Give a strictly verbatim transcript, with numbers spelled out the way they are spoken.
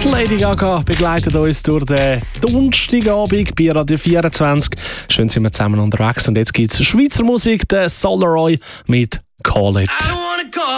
Lady Gaga begleitet uns durch den Donnerstagabend bei Radio vierundzwanzig. Schön sind wir zusammen unterwegs und jetzt gibt es Schweizer Musik, der Solaroy mit «Call It».